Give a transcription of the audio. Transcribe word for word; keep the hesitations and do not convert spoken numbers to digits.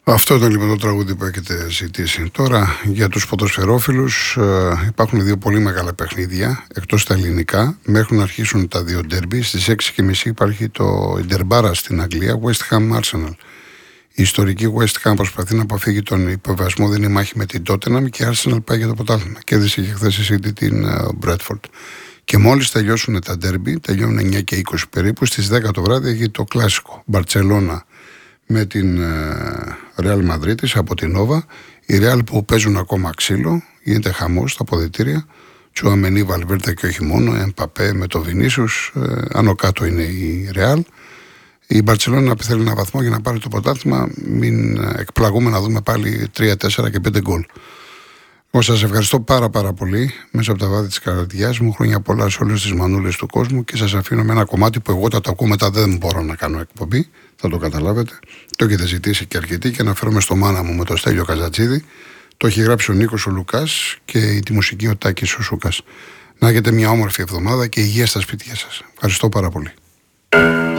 Αυτό ήταν λοιπόν το τραγούδι που έχετε ζητήσει. Τώρα για τους ποδοσφαιρόφιλους ε, υπάρχουν δύο πολύ μεγάλα παιχνίδια εκτός τα ελληνικά. Μέχρι να αρχίσουν τα δύο ντέρμπι. Στις έξι και μισή υπάρχει το Ιντερμπάρα στην Αγγλία, West Ham Arsenal. Η ιστορική West Ham προσπαθεί να αποφύγει τον υποβιβασμό, δίνει μάχη με την Tottenham και η Arsenal πάει για το πρωτάθλημα. Κέρδισε και χθες η City την uh, Bradford. Και μόλις τελειώσουν τα ντέρμπι, τελειώνουν εννιά και είκοσι περίπου, στις δέκα το βράδυ έχει το κλασικό Μπαρτσελώνα με την uh, Real Madrid από την Nova. Οι Real που παίζουν ακόμα ξύλο, γίνεται χαμός στα αποδυτήρια. Τσουαμενί, Βαλβέρντε και όχι μόνο, Εμπαπέ με το Βινίσιους, uh, άνω κάτω είναι η Real. Η Μπαρτσελόνα θέλει ένα βαθμό για να πάρει το πρωτάθλημα, μην εκπλαγούμε να δούμε πάλι τρία, τέσσερα και πέντε γκολ. Εγώ σας ευχαριστώ πάρα πάρα πολύ μέσα από τα βάθη της καρδιάς μου. Χρόνια πολλά σε όλες τις μανούλες του κόσμου και σας αφήνω με ένα κομμάτι που εγώ όταν το ακούω μετά δεν μπορώ να κάνω εκπομπή. Θα το καταλάβετε. Το έχετε ζητήσει και αρκετοί και αναφέρομαι στο μάνα μου με το Στέλιο Καζατζίδη. Το έχει γράψει ο Νίκος ο Λουκάς και τη μουσική ο Τάκης ο Σούκας. Να έχετε μια όμορφη εβδομάδα και υγεία στα σπίτια σας. Ευχαριστώ πάρα πολύ.